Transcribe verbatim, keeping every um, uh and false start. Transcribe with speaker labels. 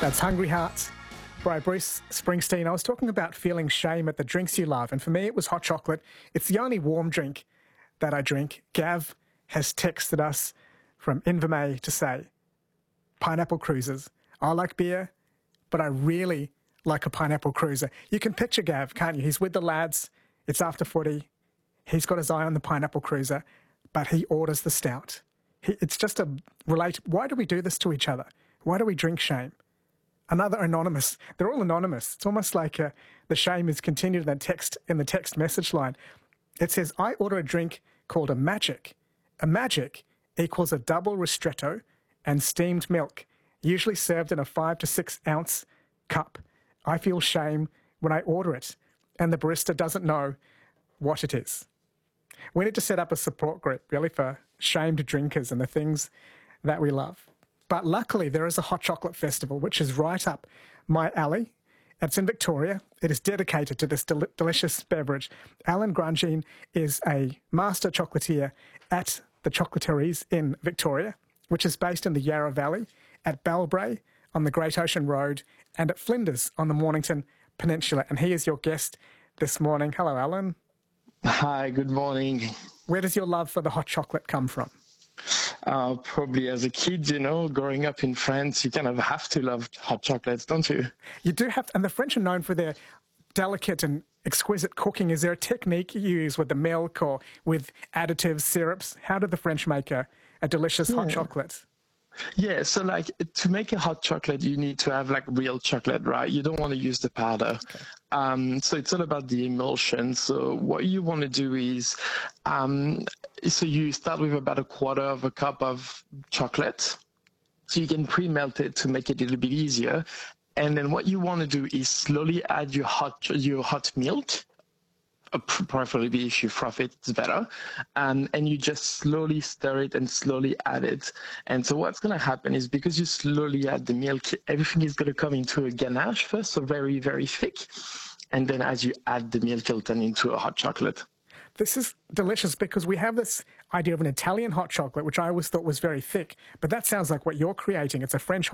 Speaker 1: That's Hungry Hearts by Bruce Springsteen. I was talking about feeling shame at the drinks you love, and for me it was hot chocolate. It's the only warm drink that I drink. Gav has texted us from Invermay to say, pineapple cruisers. I like beer, but I really like a pineapple cruiser. You can picture Gav, can't you? He's with the lads. It's after footy. He's got his eye on the pineapple cruiser, but he orders the stout. He, it's just a relate. Why do we do this to each other? Why do we drink shame? Another anonymous. They're all anonymous. It's almost like uh, the shame is continued in the text in the text message line. It says, I order a drink called a Magic. A Magic equals a double ristretto and steamed milk, usually served in a five to six ounce cup. I feel shame when I order it, and the barista doesn't know what it is. We need to set up a support group, really, for shamed drinkers and the things that we love. But luckily, there is a hot chocolate festival, which is right up my alley. It's in Victoria. It is dedicated to this del- delicious beverage. Alan Grangin is a master chocolatier at the Chocolateries in Victoria, which is based in the Yarra Valley, at Bellbrae on the Great Ocean Road, and at Flinders on the Mornington Peninsula. And he is your guest this morning. Hello, Alan.
Speaker 2: Hi, good morning.
Speaker 1: Where does your love for the hot chocolate come from?
Speaker 2: Uh, probably as a kid, you know, growing up in France, you kind of have to love hot chocolates, don't you?
Speaker 1: You do have, and the French are known for their delicate and exquisite cooking. Is there a technique you use with the milk or with additives, syrups? How do the French make a, a delicious
Speaker 2: Yeah.
Speaker 1: hot chocolate?
Speaker 2: Yeah, so like to make a hot chocolate, you need to have like real chocolate, right? You don't want to use the powder. Okay. Um, so it's all about the emulsion. So what you want to do is, um, so you start with about a quarter of a cup of chocolate. So you can pre-melt it to make it a little bit easier. And then what you want to do is slowly add your hot your hot milk. Uh, preferably if you froth it, it's better. Um, and you just slowly stir it and slowly add it. And so what's going to happen is because you slowly add the milk, everything is going to come into a ganache first, so very, very thick. And then as you add the milk, it'll turn into a hot chocolate.
Speaker 1: This is delicious because we have this idea of an Italian hot chocolate, which I always thought was very thick, but that sounds like what you're creating. It's a French